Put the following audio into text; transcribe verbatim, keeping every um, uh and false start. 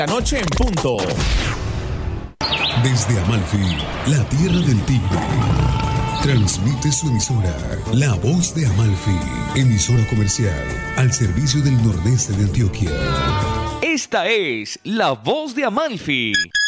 La noche en punto. Desde Amalfi, la tierra del tigre, transmite su emisora, La Voz de Amalfi, emisora comercial al servicio del nordeste de Antioquia. Esta es La Voz de Amalfi.